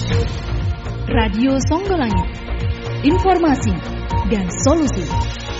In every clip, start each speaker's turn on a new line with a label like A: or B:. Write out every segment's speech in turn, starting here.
A: Radio Songgolangit, informasi dan solusi.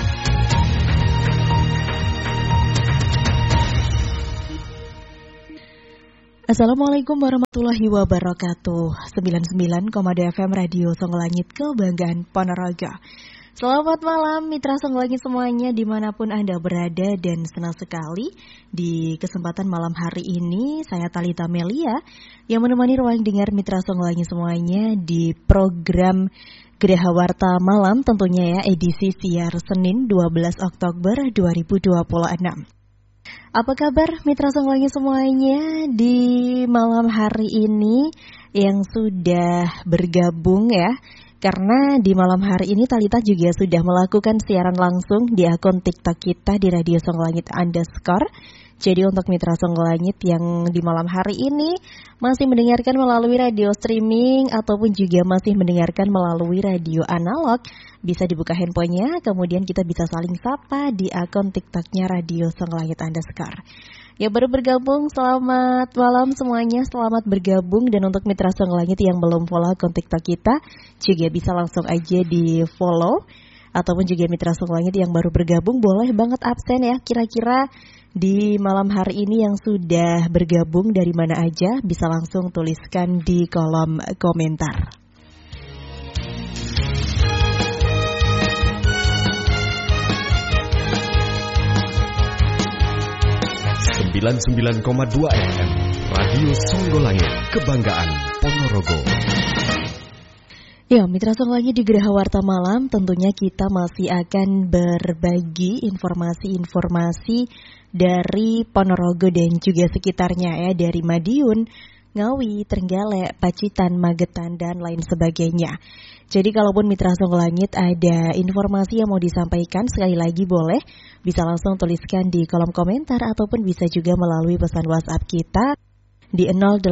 A: Assalamualaikum warahmatullahi wabarakatuh. 99,2 FM Radio Songgolangit, kebanggaan Ponorogo. Selamat malam Mitra Songgolangit semuanya dimanapun Anda berada, dan senang sekali di kesempatan malam hari ini saya Talita Melia yang menemani ruang dengar Mitra Songgolangit semuanya di program Geraha Warta Malam, tentunya ya edisi siar Senin 12 Oktober 2026. Apa kabar Mitra Songgolangit semuanya di malam hari ini yang sudah bergabung ya? Karena di malam hari ini Talita juga sudah melakukan siaran langsung di akun TikTok kita di Radio Songgolangit _ Jadi untuk Mitra Songgolangit yang di malam hari ini masih mendengarkan melalui radio streaming ataupun juga masih mendengarkan melalui radio analog, bisa dibuka handphonenya, kemudian kita bisa saling sapa di akun TikToknya Radio Songgolangit _ Ya baru bergabung, selamat malam semuanya, selamat bergabung. Dan untuk Mitra Songgolangit yang belum follow akun TikTok kita, juga bisa langsung aja di follow. Ataupun juga Mitra Songgolangit yang baru bergabung, boleh banget absen ya. Kira-kira di malam hari ini yang sudah bergabung dari mana aja, bisa langsung tuliskan di kolom komentar.
B: 99,2 FM Radio Songgolangit, kebanggaan Ponorogo.
A: Ya, Mitra Songgolangit di Geraha Warta Malam tentunya kita masih akan berbagi informasi-informasi dari Ponorogo dan juga sekitarnya ya, dari Madiun, Ngawi, Trenggalek, Pacitan, Magetan, dan lain sebagainya. Jadi kalaupun Mitra Songgolangit ada informasi yang mau disampaikan, sekali lagi boleh bisa langsung tuliskan di kolom komentar ataupun bisa juga melalui pesan WhatsApp kita di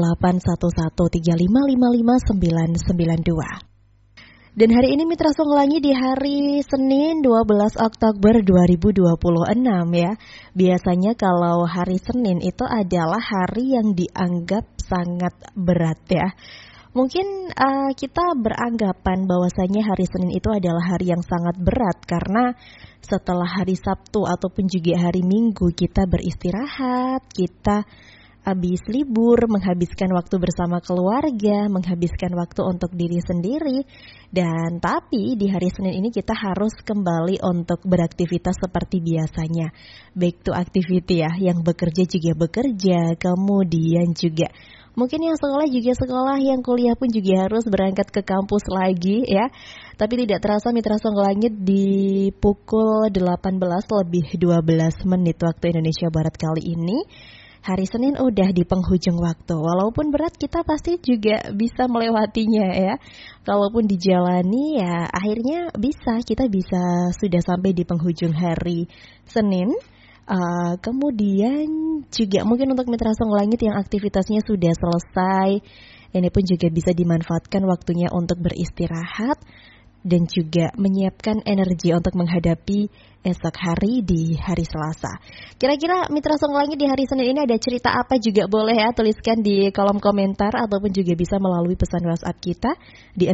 A: 081135555992. Dan hari ini Mitra Songgolangit di hari Senin 12 Oktober 2026 ya. Biasanya kalau hari Senin itu adalah hari yang dianggap sangat berat ya. Mungkin kita beranggapan bahwasanya hari Senin itu adalah hari yang sangat berat karena setelah hari Sabtu ataupun juga hari Minggu kita beristirahat, kita habis libur, menghabiskan waktu bersama keluarga, menghabiskan waktu untuk diri sendiri. Dan tapi di hari Senin ini kita harus kembali untuk beraktivitas seperti biasanya. Back to activity ya, yang bekerja juga bekerja, kemudian juga mungkin yang sekolah juga sekolah, yang kuliah pun juga harus berangkat ke kampus lagi ya. Tapi tidak terasa Mitra Songgolangit di pukul 18:12 waktu Indonesia Barat kali ini, hari Senin udah di penghujung waktu. Walaupun berat, kita pasti juga bisa melewatinya ya. Kalaupun dijalani ya akhirnya kita bisa sudah sampai di penghujung hari Senin. Kemudian juga mungkin untuk Mitra Songgolangit yang aktivitasnya sudah selesai, ini pun juga bisa dimanfaatkan waktunya untuk beristirahat dan juga menyiapkan energi untuk menghadapi esok hari di hari Selasa. Kira-kira Mitra Songgolangit di hari Senin ini ada cerita apa juga boleh ya, tuliskan di kolom komentar ataupun juga bisa melalui pesan WhatsApp kita di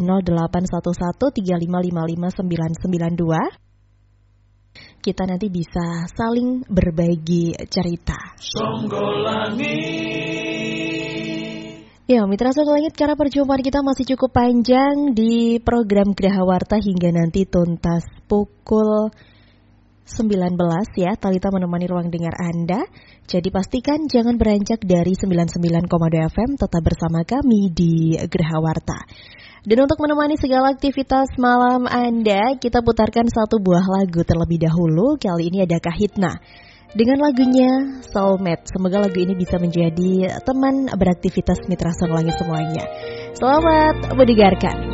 A: 081135555992. Kita nanti bisa saling berbagi cerita. Songgolangit. Ya, Mitra Songgolangit, karena perjumpaan kita masih cukup panjang di program Geraha Warta hingga nanti tuntas pukul 19 ya. Talita menemani ruang dengar Anda. Jadi pastikan jangan beranjak dari 99,2 FM, tetap bersama kami di Geraha Warta. Dan untuk menemani segala aktivitas malam Anda, kita putarkan satu buah lagu terlebih dahulu. Kali ini ada Kahitna dengan lagunya Soulmate. Semoga lagu ini bisa menjadi teman beraktivitas Mitra Songgolangit semuanya. Selamat mendengarkan.